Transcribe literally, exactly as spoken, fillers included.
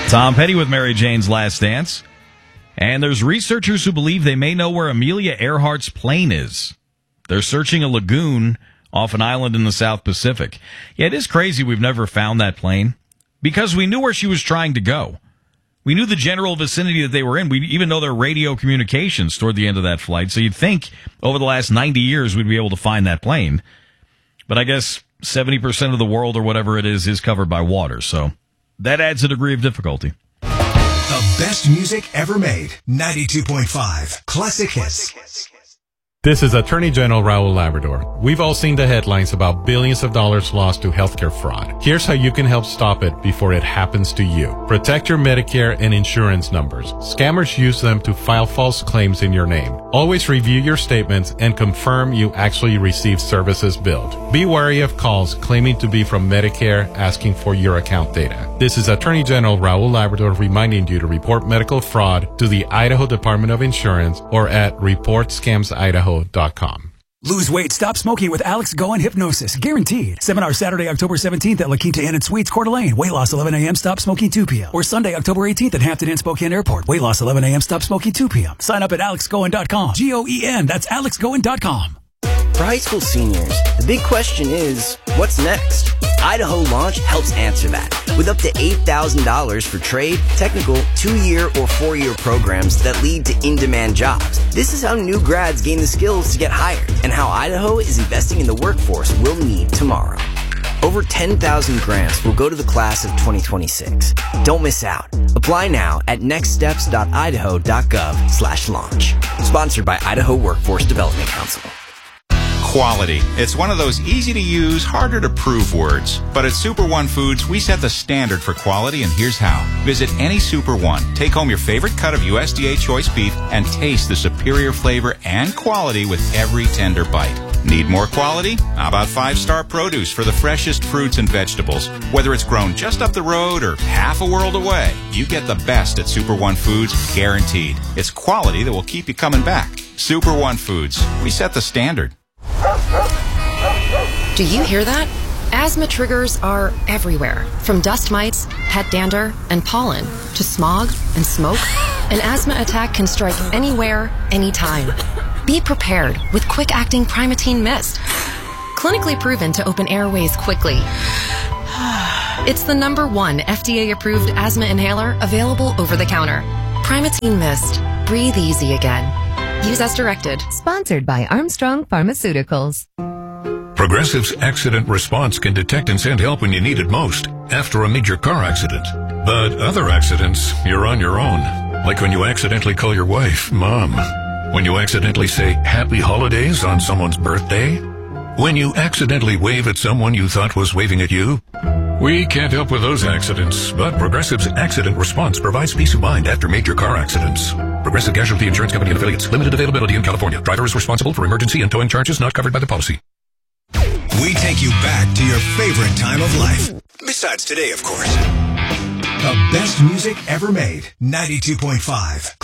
Tom Petty with Mary Jane's Last Dance. And there's researchers who believe they may know where Amelia Earhart's plane is. They're searching a lagoon off an island in the South Pacific. Yeah, it is crazy we've never found that plane because we knew where she was trying to go. We knew the general vicinity that they were in. We even know their radio communications toward the end of that flight. So you'd think over the last ninety years we'd be able to find that plane. But I guess seventy percent of the world or whatever it is is covered by water. So that adds a degree of difficulty. The best music ever made. ninety-two point five Classic Hits. This is Attorney General Raul Labrador. We've all seen the headlines about billions of dollars lost to healthcare fraud. Here's how you can help stop it before it happens to you. Protect your Medicare and insurance numbers. Scammers use them to file false claims in your name. Always review your statements and confirm you actually received services billed. Be wary of calls claiming to be from Medicare asking for your account data. This is Attorney General Raul Labrador reminding you to report medical fraud to the Idaho Department of Insurance or at report scams idaho dot com. Lose weight, stop smoking with Alex Goen Hypnosis. Guaranteed. Seminar Saturday, October seventeenth at La Quinta Inn and Suites, Coeur d'Alene. Weight loss eleven a.m., stop smoking two p.m. Or Sunday, October eighteenth at Hampton Inn, Spokane Airport. Weight loss eleven a.m., stop smoking two p.m. Sign up at alex goen dot com. G O E N. That's alex goen dot com. For high school seniors, the big question is, what's next? Idaho Launch helps answer that with up to eight thousand dollars for trade, technical, two-year or four-year programs that lead to in-demand jobs. This is how new grads gain the skills to get hired and how Idaho is investing in the workforce we'll need tomorrow. Over ten thousand grants will go to the class of twenty twenty-six. Don't miss out. Apply now at nextsteps dot idaho dot gov slash launch. Sponsored by Idaho Workforce Development Council. Quality. It's one of those easy-to-use, harder-to-prove words. But at Super One Foods, we set the standard for quality, and here's how. Visit any Super One, take home your favorite cut of U S D A choice beef, and taste the superior flavor and quality with every tender bite. Need more quality? How about five-star produce for the freshest fruits and vegetables? Whether it's grown just up the road or half a world away, you get the best at Super One Foods, guaranteed. It's quality that will keep you coming back. Super One Foods. We set the standard. Do you hear that? Asthma triggers are everywhere, from dust mites, pet dander, and pollen, to smog and smoke. An asthma attack can strike anywhere, anytime. Be prepared with quick-acting Primatene Mist. Clinically proven to open airways quickly. It's the number one F D A-approved asthma inhaler available over the counter. Primatene Mist. Breathe easy again. Use as directed. Sponsored by Armstrong Pharmaceuticals. Progressive's accident response can detect and send help when you need it most, after a major car accident. But other accidents, you're on your own. Like when you accidentally call your wife Mom. When you accidentally say Happy Holidays on someone's birthday. When you accidentally wave at someone you thought was waving at you. We can't help with those accidents, but Progressive's accident response provides peace of mind after major car accidents. Progressive Casualty Insurance Company and Affiliates. Limited availability in California. Driver is responsible for emergency and towing charges not covered by the policy. We take you back to your favorite time of life. Besides today, of course. The best music ever made. ninety-two point five